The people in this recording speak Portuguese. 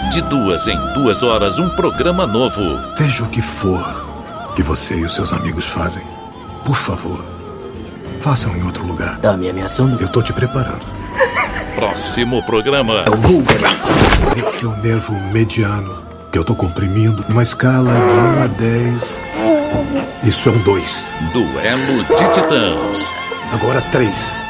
De 2 em 2 horas, um programa novo. Seja o que for que você e os seus amigos fazem, por favor, façam em outro lugar. Tá me ameaçando? Eu tô te preparando. Próximo programa. É o Wolverine. Esse é o nervo mediano que eu tô comprimindo numa escala de 1 a 10. Isso é um 2. Duelo de Titãs. Agora 3.